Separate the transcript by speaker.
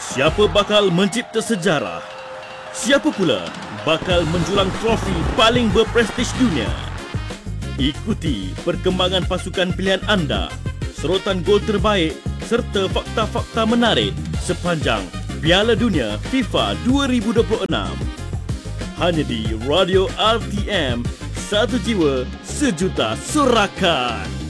Speaker 1: Siapa bakal mencipta sejarah? Siapa pula bakal menjulang trofi paling berprestij dunia? Ikuti perkembangan pasukan pilihan anda, serotan gol terbaik serta fakta-fakta menarik sepanjang Piala Dunia FIFA 2026. Hanya di Radio RTM, satu jiwa sejuta sorakan.